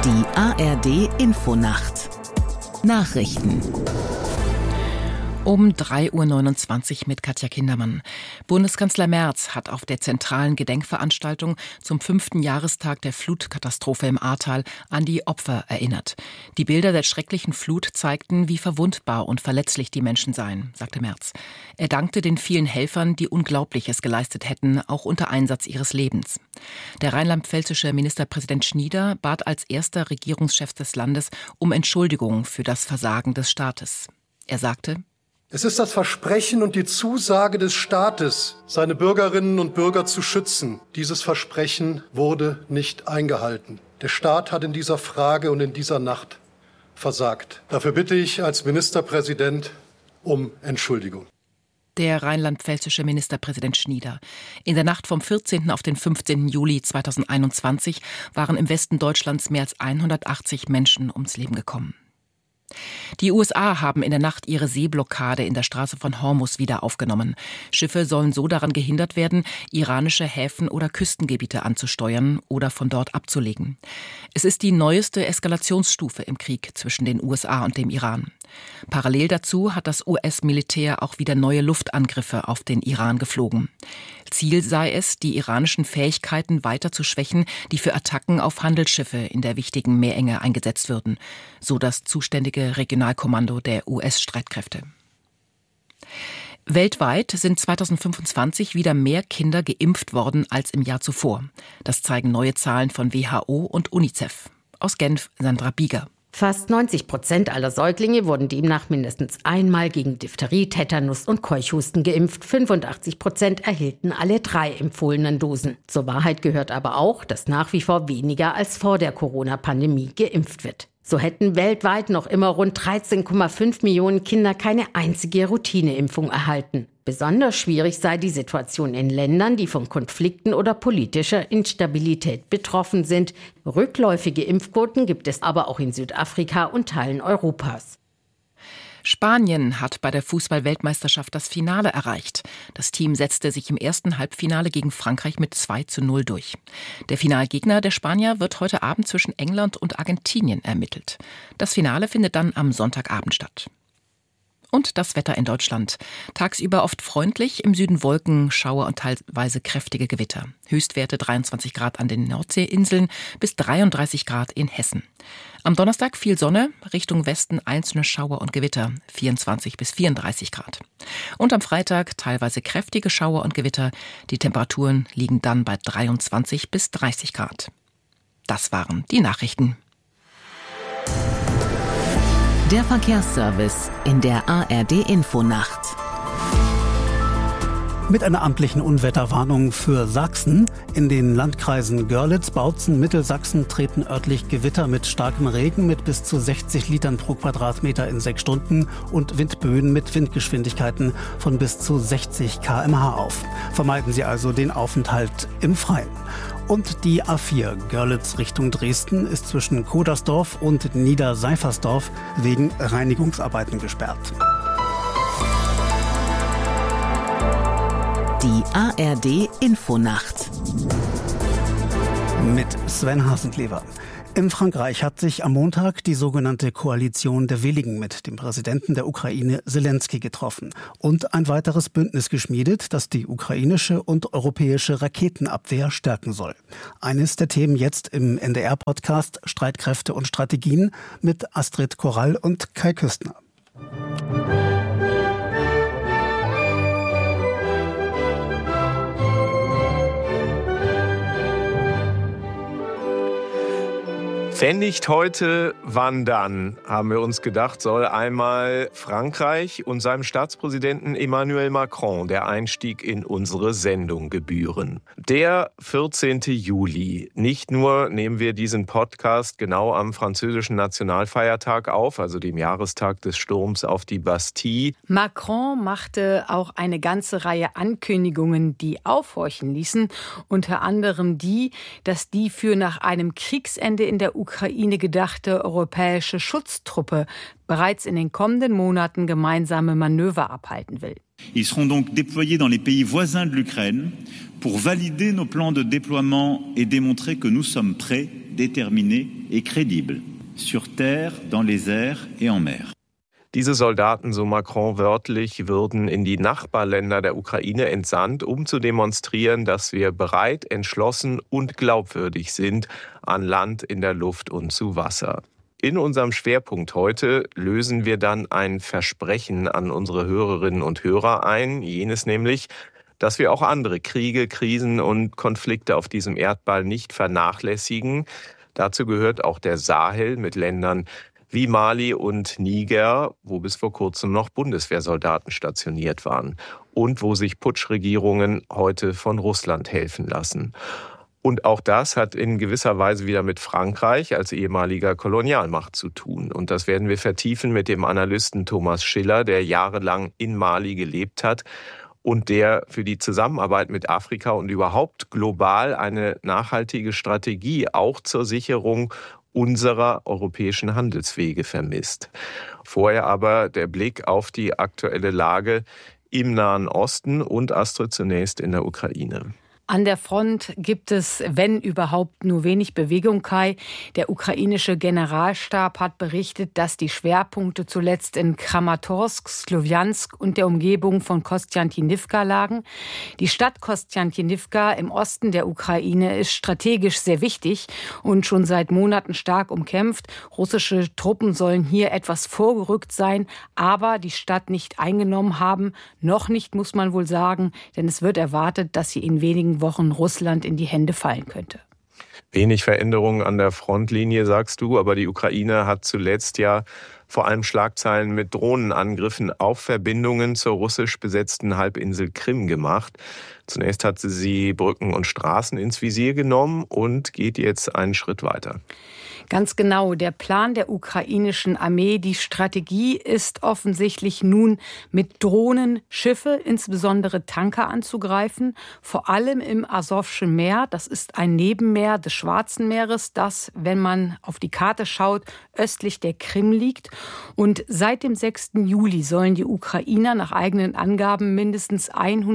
Die ARD-Infonacht Nachrichten um 3.29 Uhr mit Katja Kindermann. Bundeskanzler Merz hat auf der zentralen Gedenkveranstaltung zum 5. Jahrestag der Flutkatastrophe im Ahrtal an die Opfer erinnert. Die Bilder der schrecklichen Flut zeigten, wie verwundbar und verletzlich die Menschen seien, sagte Merz. Er dankte den vielen Helfern, die Unglaubliches geleistet hätten, auch unter Einsatz ihres Lebens. Der rheinland-pfälzische Ministerpräsident Schnieder bat als erster Regierungschef des Landes um Entschuldigung für das Versagen des Staates. Er sagte: Es ist das Versprechen und die Zusage des Staates, seine Bürgerinnen und Bürger zu schützen. Dieses Versprechen wurde nicht eingehalten. Der Staat hat in dieser Frage und in dieser Nacht versagt. Dafür bitte ich als Ministerpräsident um Entschuldigung. Der rheinland-pfälzische Ministerpräsident Schnieder. In der Nacht vom 14. auf den 15. Juli 2021 waren im Westen Deutschlands mehr als 180 Menschen ums Leben gekommen. Die USA haben in der Nacht ihre Seeblockade in der Straße von Hormuz wieder aufgenommen. Schiffe sollen so daran gehindert werden, iranische Häfen oder Küstengebiete anzusteuern oder von dort abzulegen. Es ist die neueste Eskalationsstufe im Krieg zwischen den USA und dem Iran. Parallel dazu hat das US-Militär auch wieder neue Luftangriffe auf den Iran geflogen. Ziel sei es, die iranischen Fähigkeiten weiter zu schwächen, die für Attacken auf Handelsschiffe in der wichtigen Meerenge eingesetzt würden, so das zuständige Regionalkommando der US-Streitkräfte. Weltweit sind 2025 wieder mehr Kinder geimpft worden als im Jahr zuvor. Das zeigen neue Zahlen von WHO und UNICEF. Aus Genf, Sandra Bieger. Fast 90% aller Säuglinge wurden demnach mindestens einmal gegen Diphtherie, Tetanus und Keuchhusten geimpft. 85% erhielten alle 3 empfohlenen Dosen. Zur Wahrheit gehört aber auch, dass nach wie vor weniger als vor der Corona-Pandemie geimpft wird. So hätten weltweit noch immer rund 13,5 Millionen Kinder keine einzige Routineimpfung erhalten. Besonders schwierig sei die Situation in Ländern, die von Konflikten oder politischer Instabilität betroffen sind. Rückläufige Impfquoten gibt es aber auch in Südafrika und Teilen Europas. Spanien hat bei der Fußball-Weltmeisterschaft das Finale erreicht. Das Team setzte sich im ersten Halbfinale gegen Frankreich mit 2:0 durch. Der Finalgegner der Spanier wird heute Abend zwischen England und Argentinien ermittelt. Das Finale findet dann am Sonntagabend statt. Und das Wetter in Deutschland. Tagsüber oft freundlich, im Süden Wolken, Schauer und teilweise kräftige Gewitter. Höchstwerte 23 Grad an den Nordseeinseln bis 33 Grad in Hessen. Am Donnerstag viel Sonne, Richtung Westen einzelne Schauer und Gewitter, 24 bis 34 Grad. Und am Freitag teilweise kräftige Schauer und Gewitter. Die Temperaturen liegen dann bei 23 bis 30 Grad. Das waren die Nachrichten. Der Verkehrsservice in der ARD-Infonacht. Mit einer amtlichen Unwetterwarnung für Sachsen. In den Landkreisen Görlitz, Bautzen, Mittelsachsen treten örtlich Gewitter mit starkem Regen mit bis zu 60 Litern pro Quadratmeter in 6 Stunden und Windböen mit Windgeschwindigkeiten von bis zu 60 km/h auf. Vermeiden Sie also den Aufenthalt im Freien. Und die A4 Görlitz Richtung Dresden ist zwischen Kodersdorf und Niederseifersdorf wegen Reinigungsarbeiten gesperrt. Die ARD-Infonacht mit Sven Hasenclever. In Frankreich hat sich am Montag die sogenannte Koalition der Willigen mit dem Präsidenten der Ukraine Selenskyj getroffen und ein weiteres Bündnis geschmiedet, das die ukrainische und europäische Raketenabwehr stärken soll. Eines der Themen jetzt im NDR-Podcast Streitkräfte und Strategien mit Astrid Korall und Kai Küstner. Wenn nicht heute, wann dann, haben wir uns gedacht, soll einmal Frankreich und seinem Staatspräsidenten Emmanuel Macron der Einstieg in unsere Sendung gebühren. Der 14. Juli. Nicht nur nehmen wir diesen Podcast genau am französischen Nationalfeiertag auf, also dem Jahrestag des Sturms auf die Bastille. Macron machte auch eine ganze Reihe Ankündigungen, die aufhorchen ließen. Unter anderem die, dass die für nach einem Kriegsende in der Ukraine gedachte europäische Schutztruppe bereits in den kommenden Monaten gemeinsame Manöver abhalten will. Ils seront donc déployés dans les pays voisins de l'Ukraine pour valider nos plans de déploiement et démontrer que nous sommes prêts, déterminés et crédibles, sur terre, dans les airs et en mer. Diese Soldaten, so Macron wörtlich, würden in die Nachbarländer der Ukraine entsandt, um zu demonstrieren, dass wir bereit, entschlossen und glaubwürdig sind an Land, in der Luft und zu Wasser. In unserem Schwerpunkt heute lösen wir dann ein Versprechen an unsere Hörerinnen und Hörer ein, jenes nämlich, dass wir auch andere Kriege, Krisen und Konflikte auf diesem Erdball nicht vernachlässigen. Dazu gehört auch der Sahel mit Ländern wie Mali und Niger, wo bis vor kurzem noch Bundeswehrsoldaten stationiert waren und wo sich Putschregierungen heute von Russland helfen lassen. Und auch das hat in gewisser Weise wieder mit Frankreich als ehemaliger Kolonialmacht zu tun. Und das werden wir vertiefen mit dem Analysten Thomas Schiller, der jahrelang in Mali gelebt hat und der für die Zusammenarbeit mit Afrika und überhaupt global eine nachhaltige Strategie auch zur Sicherung unserer europäischen Handelswege vermisst. Vorher aber der Blick auf die aktuelle Lage im Nahen Osten und Astrid zunächst in der Ukraine. An der Front gibt es, wenn überhaupt, nur wenig Bewegung, Kai. Der ukrainische Generalstab hat berichtet, dass die Schwerpunkte zuletzt in Kramatorsk, Slowjansk und der Umgebung von Kostjantinivka lagen. Die Stadt Kostjantinivka im Osten der Ukraine ist strategisch sehr wichtig und schon seit Monaten stark umkämpft. Russische Truppen sollen hier etwas vorgerückt sein, aber die Stadt nicht eingenommen haben. Noch nicht, muss man wohl sagen, denn es wird erwartet, dass sie in wenigen Wochen Russland in die Hände fallen könnte. Wenig Veränderungen an der Frontlinie, sagst du, aber die Ukraine hat zuletzt ja vor allem Schlagzeilen mit Drohnenangriffen auf Verbindungen zur russisch besetzten Halbinsel Krim gemacht. Zunächst hat sie Brücken und Straßen ins Visier genommen und geht jetzt einen Schritt weiter. Ganz genau, der Plan der ukrainischen Armee, die Strategie ist offensichtlich nun mit Drohnen Schiffe, insbesondere Tanker anzugreifen, vor allem im Asowschen Meer. Das ist ein Nebenmeer des Schwarzen Meeres, das, wenn man auf die Karte schaut, östlich der Krim liegt. Und seit dem 6. Juli sollen die Ukrainer nach eigenen Angaben mindestens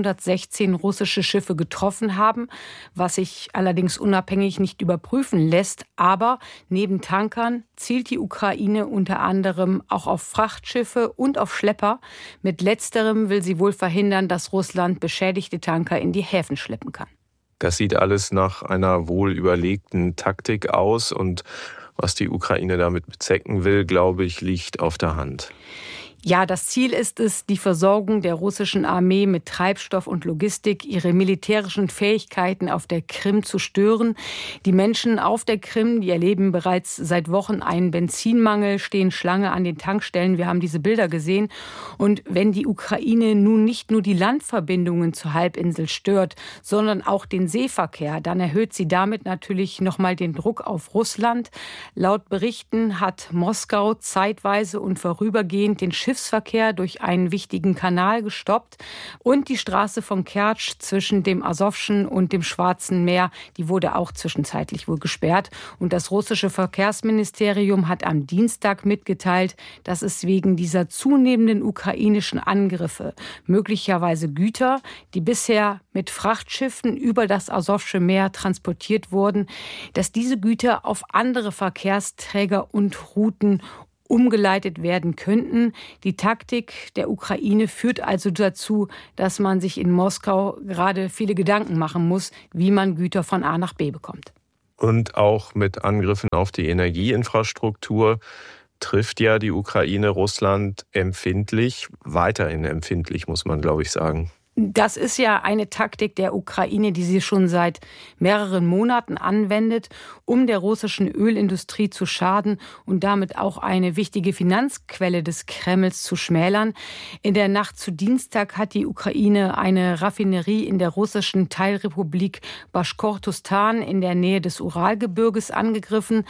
116 russische Schiffe getroffen haben, was sich allerdings unabhängig nicht überprüfen lässt. Aber neben Tankern zielt die Ukraine unter anderem auch auf Frachtschiffe und auf Schlepper. Mit letzterem will sie wohl verhindern, dass Russland beschädigte Tanker in die Häfen schleppen kann. Das sieht alles nach einer wohl überlegten Taktik aus und was die Ukraine damit bezwecken will, glaube ich, liegt auf der Hand. Ja, das Ziel ist es, die Versorgung der russischen Armee mit Treibstoff und Logistik, ihre militärischen Fähigkeiten auf der Krim zu stören. Die Menschen auf der Krim, die erleben bereits seit Wochen einen Benzinmangel, stehen Schlange an den Tankstellen. Wir haben diese Bilder gesehen. Und wenn die Ukraine nun nicht nur die Landverbindungen zur Halbinsel stört, sondern auch den Seeverkehr, dann erhöht sie damit natürlich nochmal den Druck auf Russland. Laut Berichten hat Moskau zeitweise und vorübergehend den Schiffsverkehr durch einen wichtigen Kanal gestoppt und die Straße von Kertsch zwischen dem Asowschen und dem Schwarzen Meer, die wurde auch zwischenzeitlich wohl gesperrt. Und das russische Verkehrsministerium hat am Dienstag mitgeteilt, dass es wegen dieser zunehmenden ukrainischen Angriffe möglicherweise Güter, die bisher mit Frachtschiffen über das Asowsche Meer transportiert wurden, dass diese Güter auf andere Verkehrsträger und Routen umgeleitet werden könnten. Die Taktik der Ukraine führt also dazu, dass man sich in Moskau gerade viele Gedanken machen muss, wie man Güter von A nach B bekommt. Und auch mit Angriffen auf die Energieinfrastruktur trifft ja die Ukraine Russland empfindlich, weiterhin empfindlich, muss man, glaube ich, sagen. Das ist ja eine Taktik der Ukraine, die sie schon seit mehreren Monaten anwendet, um der russischen Ölindustrie zu schaden und damit auch eine wichtige Finanzquelle des Kremls zu schmälern. In der Nacht zu Dienstag hat die Ukraine eine Raffinerie in der russischen Teilrepublik Baschkortostan in der Nähe des Uralgebirges angegriffen,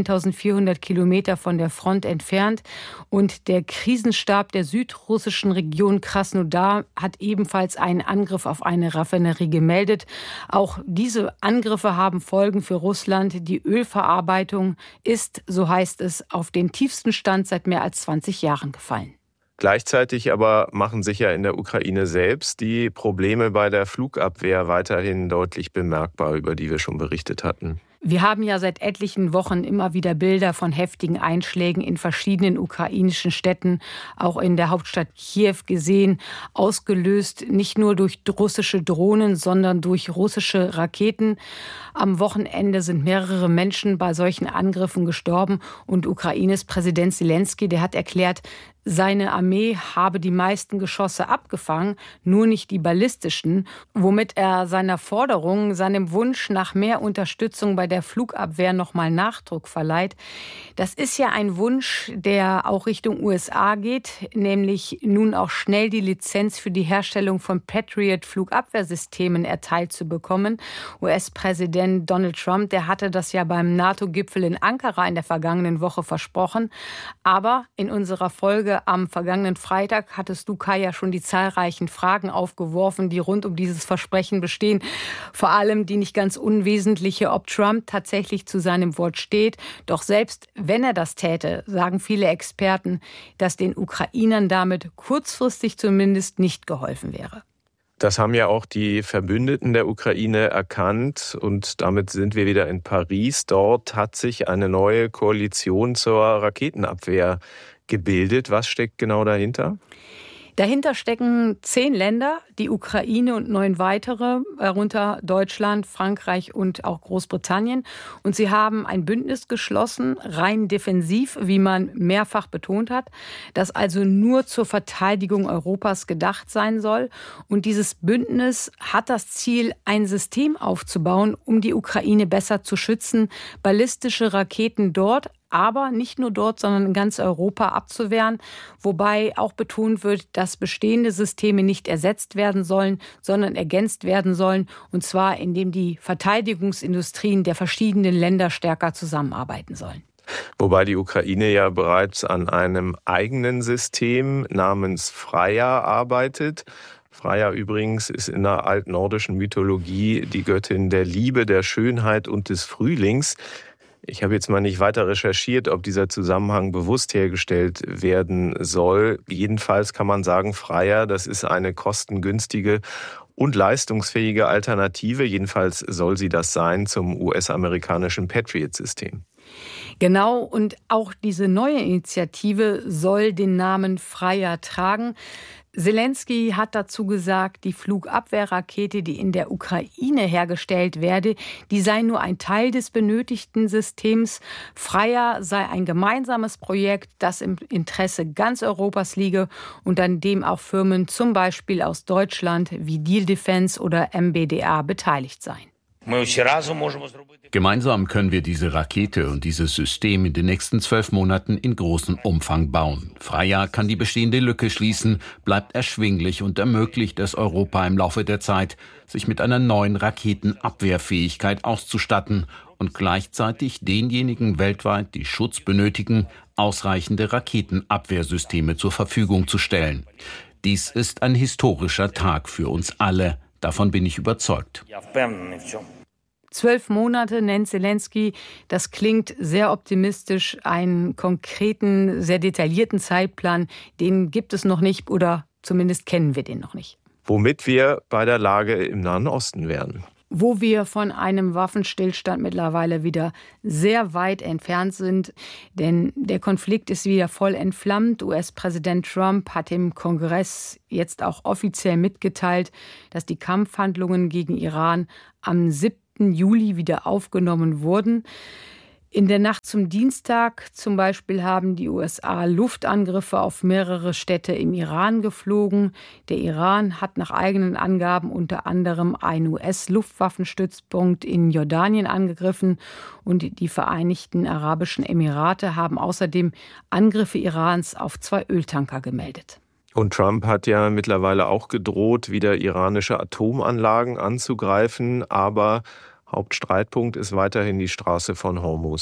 1400 Kilometer von der Front entfernt. Und der Krisenstab der südrussischen Region Krasnodar hat ebenfalls einen Angriff auf eine Raffinerie gemeldet. Auch diese Angriffe haben Folgen für Russland. Die Ölverarbeitung ist, so heißt es, auf den tiefsten Stand seit mehr als 20 Jahren gefallen. Gleichzeitig aber machen sich ja in der Ukraine selbst die Probleme bei der Flugabwehr weiterhin deutlich bemerkbar, über die wir schon berichtet hatten. Wir haben ja seit etlichen Wochen immer wieder Bilder von heftigen Einschlägen in verschiedenen ukrainischen Städten, auch in der Hauptstadt Kiew gesehen, ausgelöst nicht nur durch russische Drohnen, sondern durch russische Raketen. Am Wochenende sind mehrere Menschen bei solchen Angriffen gestorben und Ukraines Präsident Selenskyj, der hat erklärt, seine Armee habe die meisten Geschosse abgefangen, nur nicht die ballistischen, womit er seiner Forderung, seinem Wunsch nach mehr Unterstützung bei der Flugabwehr nochmal Nachdruck verleiht. Das ist ja ein Wunsch, der auch Richtung USA geht, nämlich nun auch schnell die Lizenz für die Herstellung von Patriot-Flugabwehrsystemen erteilt zu bekommen. US-Präsident Donald Trump, der hatte das ja beim NATO-Gipfel in Ankara in der vergangenen Woche versprochen. Aber in unserer Folge am vergangenen Freitag hattest du, Kai, ja schon die zahlreichen Fragen aufgeworfen, die rund um dieses Versprechen bestehen. Vor allem die nicht ganz unwesentliche, ob Trump tatsächlich zu seinem Wort steht. Doch selbst wenn er das täte, sagen viele Experten, dass den Ukrainern damit kurzfristig zumindest nicht geholfen wäre. Das haben ja auch die Verbündeten der Ukraine erkannt und damit sind wir wieder in Paris. Dort hat sich eine neue Koalition zur Raketenabwehr gebildet. Was steckt genau dahinter? Dahinter stecken 10 Länder, die Ukraine und 9 weitere, darunter Deutschland, Frankreich und auch Großbritannien. Und sie haben ein Bündnis geschlossen, rein defensiv, wie man mehrfach betont hat, das also nur zur Verteidigung Europas gedacht sein soll. Und dieses Bündnis hat das Ziel, ein System aufzubauen, um die Ukraine besser zu schützen, ballistische Raketen dort, aber nicht nur dort, sondern in ganz Europa abzuwehren. Wobei auch betont wird, dass bestehende Systeme nicht ersetzt werden sollen, sondern ergänzt werden sollen. Und zwar, indem die Verteidigungsindustrien der verschiedenen Länder stärker zusammenarbeiten sollen. Wobei die Ukraine ja bereits an einem eigenen System namens Freya arbeitet. Freya übrigens ist in der altnordischen Mythologie die Göttin der Liebe, der Schönheit und des Frühlings. Ich habe jetzt mal nicht weiter recherchiert, ob dieser Zusammenhang bewusst hergestellt werden soll. Jedenfalls kann man sagen, Freya, das ist eine kostengünstige und leistungsfähige Alternative. Jedenfalls soll sie das sein zum US-amerikanischen Patriot-System. Genau, und auch diese neue Initiative soll den Namen Freya tragen. Selenskyj hat dazu gesagt, die Flugabwehrrakete, die in der Ukraine hergestellt werde, die sei nur ein Teil des benötigten Systems. Freya sei ein gemeinsames Projekt, das im Interesse ganz Europas liege und an dem auch Firmen zum Beispiel aus Deutschland wie Diehl Defence oder MBDA beteiligt seien. Gemeinsam können wir diese Rakete und dieses System in den nächsten 12 Monaten in großem Umfang bauen. Freya kann die bestehende Lücke schließen, bleibt erschwinglich und ermöglicht es Europa im Laufe der Zeit, sich mit einer neuen Raketenabwehrfähigkeit auszustatten und gleichzeitig denjenigen weltweit, die Schutz benötigen, ausreichende Raketenabwehrsysteme zur Verfügung zu stellen. Dies ist ein historischer Tag für uns alle. Davon bin ich überzeugt. 12 Monate nennt Selenskyj. Das klingt sehr optimistisch. Einen konkreten, sehr detaillierten Zeitplan, den gibt es noch nicht oder zumindest kennen wir den noch nicht. Womit wir bei der Lage im Nahen Osten wären. Wo wir von einem Waffenstillstand mittlerweile wieder sehr weit entfernt sind. Denn der Konflikt ist wieder voll entflammt. US-Präsident Trump hat im Kongress jetzt auch offiziell mitgeteilt, dass die Kampfhandlungen gegen Iran am 7. Juli wieder aufgenommen wurden. In der Nacht zum Dienstag zum Beispiel haben die USA Luftangriffe auf mehrere Städte im Iran geflogen. Der Iran hat nach eigenen Angaben unter anderem einen US-Luftwaffenstützpunkt in Jordanien angegriffen und die Vereinigten Arabischen Emirate haben außerdem Angriffe Irans auf 2 Öltanker gemeldet. Und Trump hat ja mittlerweile auch gedroht, wieder iranische Atomanlagen anzugreifen, aber Hauptstreitpunkt ist weiterhin die Straße von Hormuz.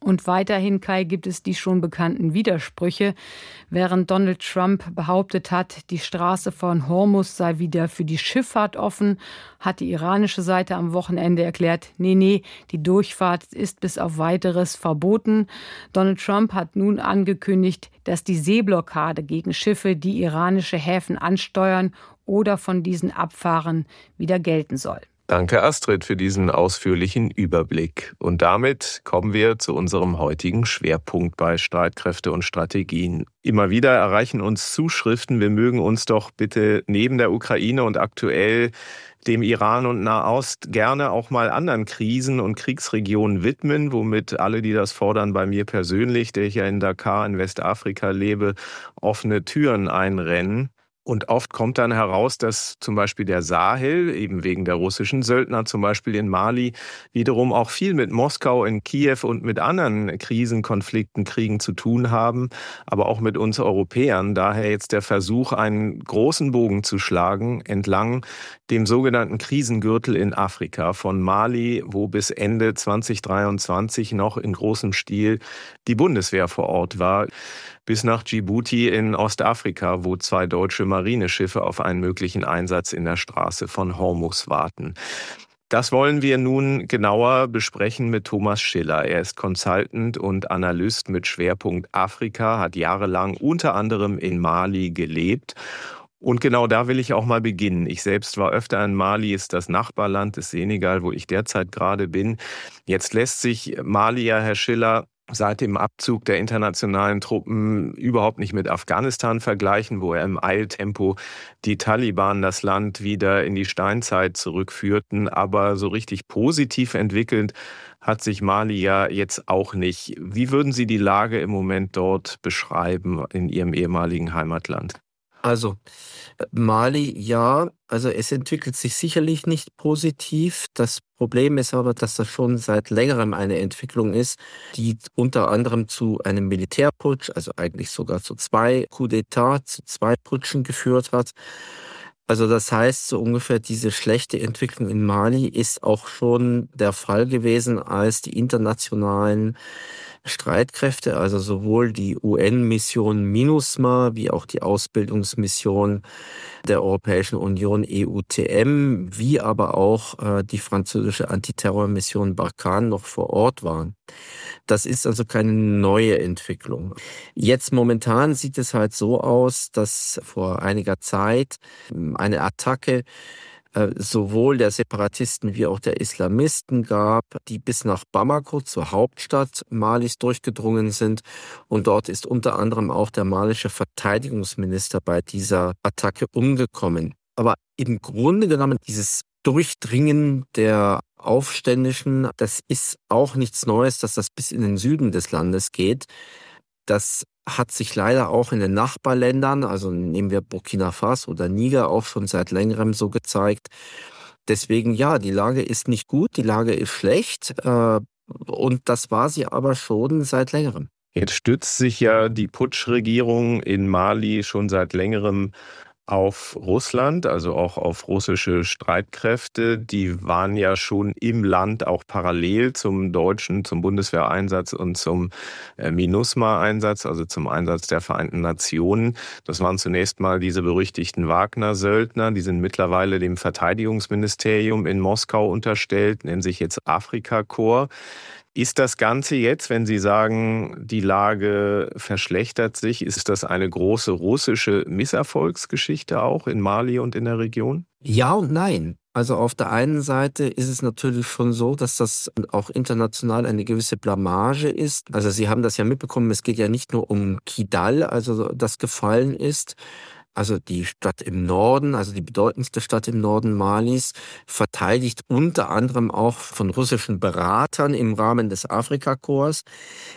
Und weiterhin, Kai, gibt es die schon bekannten Widersprüche. Während Donald Trump behauptet hat, die Straße von Hormuz sei wieder für die Schifffahrt offen, hat die iranische Seite am Wochenende erklärt, nee, die Durchfahrt ist bis auf Weiteres verboten. Donald Trump hat nun angekündigt, dass die Seeblockade gegen Schiffe, die iranische Häfen ansteuern oder von diesen abfahren, wieder gelten soll. Danke, Astrid, für diesen ausführlichen Überblick. Und damit kommen wir zu unserem heutigen Schwerpunkt bei Streitkräfte und Strategien. Immer wieder erreichen uns Zuschriften, wir mögen uns doch bitte neben der Ukraine und aktuell dem Iran und Nahost gerne auch mal anderen Krisen und Kriegsregionen widmen, womit alle, die das fordern, bei mir persönlich, der ich ja in Dakar in Westafrika lebe, offene Türen einrennen. Und oft kommt dann heraus, dass zum Beispiel der Sahel, eben wegen der russischen Söldner, zum Beispiel in Mali, wiederum auch viel mit Moskau, in Kiew und mit anderen Krisen, Konflikten, Kriegen zu tun haben, aber auch mit uns Europäern. Daher jetzt der Versuch, einen großen Bogen zu schlagen entlang dem sogenannten Krisengürtel in Afrika, von Mali, wo bis Ende 2023 noch in großem Stil die Bundeswehr vor Ort war, bis nach Djibouti in Ostafrika, wo 2 deutsche Marineschiffe auf einen möglichen Einsatz in der Straße von Hormuz warten. Das wollen wir nun genauer besprechen mit Thomas Schiller. Er ist Consultant und Analyst mit Schwerpunkt Afrika, hat jahrelang unter anderem in Mali gelebt. Und genau da will ich auch mal beginnen. Ich selbst war öfter in Mali, ist das Nachbarland des Senegal, wo ich derzeit gerade bin. Jetzt lässt sich Mali ja, Herr Schiller, seit dem Abzug der internationalen Truppen überhaupt nicht mit Afghanistan vergleichen, wo im Eiltempo die Taliban das Land wieder in die Steinzeit zurückführten. Aber so richtig positiv entwickelt hat sich Mali ja jetzt auch nicht. Wie würden Sie die Lage im Moment dort beschreiben in Ihrem ehemaligen Heimatland? Also Mali, ja, also es entwickelt sich sicherlich nicht positiv. Das Problem ist aber, dass das schon seit längerem eine Entwicklung ist, die unter anderem zu einem Militärputsch, also eigentlich sogar zu 2 Coups d'État, zu 2 Putschen geführt hat. Also das heißt, so ungefähr diese schlechte Entwicklung in Mali ist auch schon der Fall gewesen, als die internationalen Streitkräfte, also sowohl die UN-Mission MINUSMA wie auch die Ausbildungsmission der Europäischen Union EUTM, wie aber auch die französische Antiterrormission Barkhane noch vor Ort waren. Das ist also keine neue Entwicklung. Jetzt momentan sieht es halt so aus, dass vor einiger Zeit eine Attacke sowohl der Separatisten wie auch der Islamisten gab, die bis nach Bamako, zur Hauptstadt Malis, durchgedrungen sind. Und dort ist unter anderem auch der malische Verteidigungsminister bei dieser Attacke umgekommen. Aber im Grunde genommen, dieses Durchdringen der Aufständischen, das ist auch nichts Neues, dass das bis in den Süden des Landes geht. Das hat sich leider auch in den Nachbarländern, also nehmen wir Burkina Faso oder Niger, auch schon seit längerem so gezeigt. Deswegen ja, die Lage ist nicht gut, die Lage ist schlecht und das war sie aber schon seit längerem. Jetzt stützt sich ja die Putschregierung in Mali schon seit längerem auf Russland, also auch auf russische Streitkräfte. Die waren ja schon im Land auch parallel zum Bundeswehreinsatz und zum MINUSMA-Einsatz, also zum Einsatz der Vereinten Nationen. Das waren zunächst mal diese berüchtigten Wagner-Söldner, die sind mittlerweile dem Verteidigungsministerium in Moskau unterstellt, nennen sich jetzt Afrikakorps. Ist das Ganze jetzt, wenn Sie sagen, die Lage verschlechtert sich, ist das eine große russische Misserfolgsgeschichte auch in Mali und in der Region? Ja und nein. Also auf der einen Seite ist es natürlich schon so, dass das auch international eine gewisse Blamage ist. Also Sie haben das ja mitbekommen, es geht ja nicht nur um Kidal, also das gefallen ist. Also die Stadt im Norden, also die bedeutendste Stadt im Norden Malis, verteidigt unter anderem auch von russischen Beratern im Rahmen des Afrikakorps.